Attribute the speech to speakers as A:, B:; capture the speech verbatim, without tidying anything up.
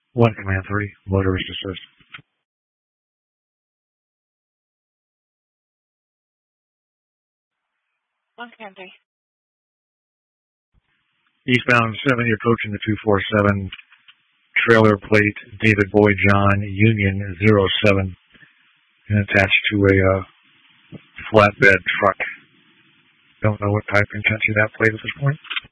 A: One command three, motorist assist.
B: One command three.
A: Eastbound seventy approaching the two four seven, trailer plate David Boy John Union zero seven, and attached to a uh, flatbed truck. Don't know what type and can't see that plate at this point.